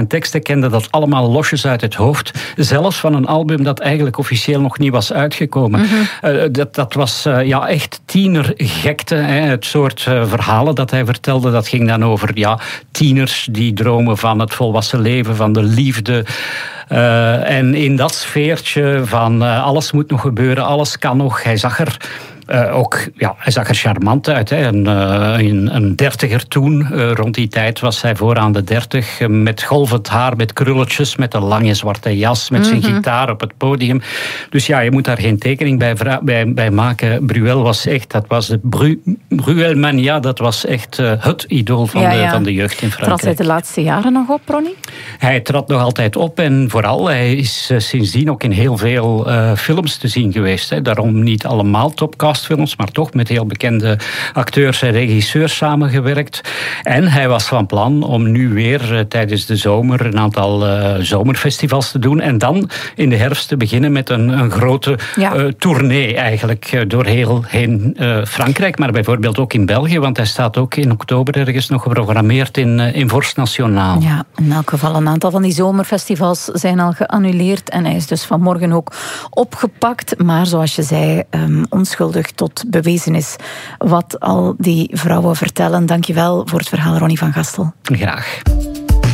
zijn teksten kende dat allemaal losjes uit het hoofd. Zelfs van een album dat eigenlijk officieel nog niet was uitgekomen. Dat was echt tienergekte. Het soort verhalen dat hij vertelde, dat ging dan over tieners die dromen van het volwassen leven, van de liefde. En in dat sfeertje van alles moet nog gebeuren, alles kan nog. Hij zag er hij zag er charmant uit. Hè. Een dertiger toen. Rond die tijd was hij vooraan de 30. Met golvend haar, met krulletjes, met een lange zwarte jas, met zijn gitaar op het podium. Dus je moet daar geen tekening bij maken. Breuel was echt, dat was de Breuelmania, dat was echt het idool van de jeugd in Frankrijk. Trad hij de laatste jaren nog op, Ronnie? Hij trad nog altijd op en vooral, hij is sindsdien ook in heel veel films te zien geweest. Hè. Daarom niet allemaal topcastfilms, maar toch met heel bekende acteurs en regisseurs samengewerkt. En hij was van plan om nu weer tijdens de zomer een aantal zomerfestivals te doen en dan in de herfst te beginnen met een grote tournee eigenlijk door heel heen Frankrijk, maar bijvoorbeeld ook in België, want hij staat ook in oktober ergens nog geprogrammeerd in Vorst Nationaal. Ja, in elk geval een aantal van die zomerfestivals zijn al geannuleerd en hij is dus vanmorgen ook opgepakt, maar zoals je zei, onschuldig tot bewezen is wat al die vrouwen vertellen. Dankjewel voor het verhaal, Ronnie van Gastel. Graag.